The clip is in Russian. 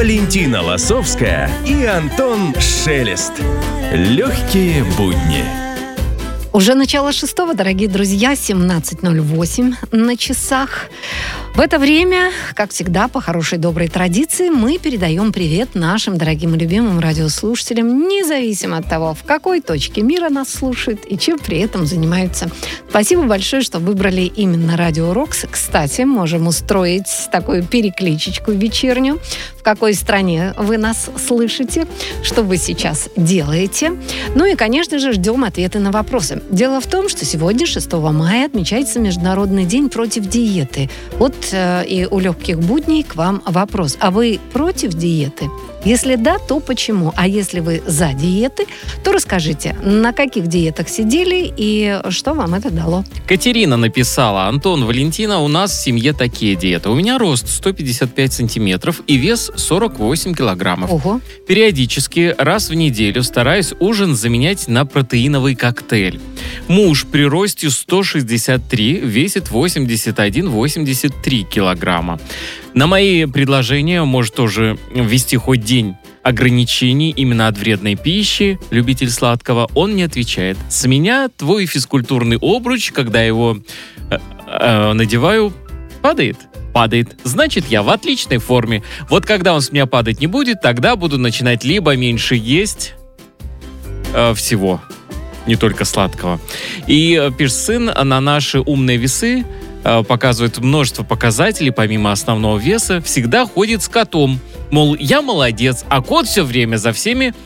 Валентина Лосовская и Антон Шелест. Легкие будни. Уже начало 6-го, дорогие друзья, 17:08 на часах. В это время, как всегда, по хорошей доброй традиции, мы передаем привет нашим дорогим и любимым радиослушателям, независимо от того, в какой точке мира нас слушают и чем при этом занимаются. Спасибо большое, что выбрали именно Радио Рокс. Кстати, можем устроить такую перекличечку вечернюю. В какой стране вы нас слышите, что вы сейчас делаете. Ну и, конечно же, ждем ответы на вопросы. Дело в том, что сегодня, 6 мая, отмечается Международный день против диеты. Вот и у легких будней к вам вопрос. А вы против диеты? Если да, то почему? А если вы за диеты, то расскажите, на каких диетах сидели и что вам это дало? Катерина написала: Антон, Валентина, у нас в семье такие диеты. У меня рост 155 сантиметров и вес 48 килограммов. Ого. Периодически, раз в неделю, стараюсь ужин заменять на протеиновый коктейль. Муж при росте 163 весит 81-83 килограмма. На мои предложения может тоже ввести хоть день ограничений именно от вредной пищи, любитель сладкого, он не отвечает. С меня твой физкультурный обруч, когда его надеваю, падает. Значит, я в отличной форме. Вот когда он с меня падать не будет, тогда буду начинать либо меньше есть всего, не только сладкого. И пишет сын, на наши умные весы показывает множество показателей, помимо основного веса, всегда ходит с котом. Мол, я молодец, а кот все время за всеми